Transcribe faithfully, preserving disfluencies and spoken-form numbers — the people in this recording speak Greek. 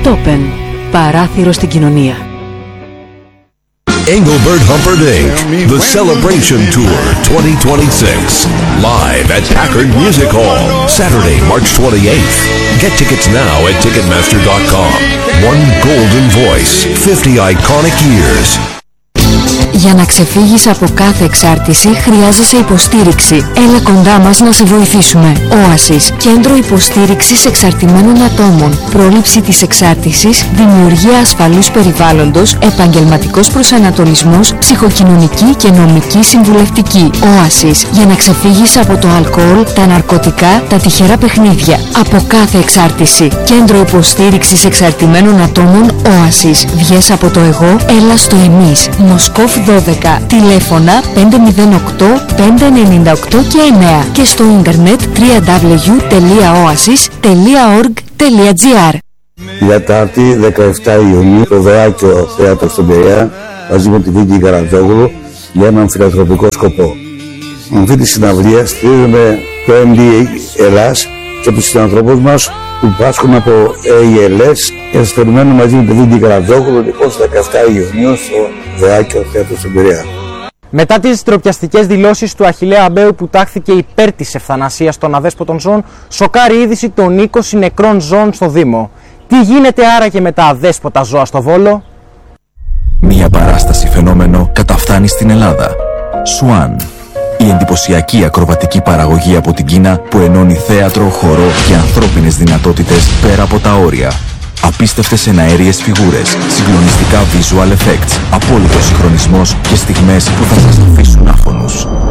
Topen. Παράθυρο στην κοινωνία. Engelbert Humperdinck, The Celebration Tour twenty twenty-six, live at Packard Music Hall, Saturday, March twenty-eighth. Get tickets now at Ticketmaster dot com. One golden voice, fifty iconic years. Για να ξεφύγεις από κάθε εξάρτηση χρειάζεσαι υποστήριξη. Έλα κοντά μας να σε βοηθήσουμε. Oasis, κέντρο υποστήριξης εξαρτημένων ατόμων. Πρόληψη της εξάρτησης, δημιουργία ασφαλούς περιβάλλοντος, επαγγελματικός προσανατολισμός, ψυχοκοινωνική και νομική συμβουλευτική. Oasis, για να ξεφύγεις από το αλκοόλ, τα ναρκωτικά, τα τυχερά παιχνίδια. Από κάθε εξάρτηση. Κέντρο υποστήριξης εξαρτημένων ατόμων Oasis. Βγες από το εγώ, έλα στο εμείς. Μοσκόφ δώδεκα. Τηλέφωνα πέντε μηδέν οκτώ πέντε εννιά οκτώ και εννέα και στο ίντερνετ double-u double-u double-u τελεία oasis τελεία org τελεία gr. Τετάρτη δεκαεφτά Ιουνίου το Βεάκιο Θέατρο στον Πειραιά μαζί με τη Βίκη Καρατζόγλου για έναν φιλανθρωπικό σκοπό. Με αυτή τη συναυλία στηρίζουμε το εμ ντι Ελλάς και τους συνανθρώπους μας που πάσχουν από έι ελ ες και σας περιμένουμε μαζί με τη Βίκη Καρατζόγλου λοιπόν στις δεκαεφτά Ιουνίου στο Βεάκιο Θέατρο στον Πειραιά. Μετά τις ντροπιαστικές δηλώσεις του Αχιλλέα Αμπαίου που τάχθηκε υπέρ της ευθανασίας των αδέσποτων ζώων, σοκάρει είδηση των είκοσι νεκρών ζώων στο Δήμο. Τι γίνεται άραγε με τα αδέσποτα ζώα στο Βόλο? Μία παράσταση φαινόμενο καταφθάνει στην Ελλάδα. Swan. Η εντυπωσιακή ακροβατική παραγωγή από την Κίνα που ενώνει θέατρο, χορό και ανθρώπινες δυνατότητες πέρα από τα όρια. Απίστευτες εναέριες φιγούρες, συγκλονιστικά visual effects, απόλυτος συγχρονισμός και στιγμές που θα σας αφήσουν άφωνους.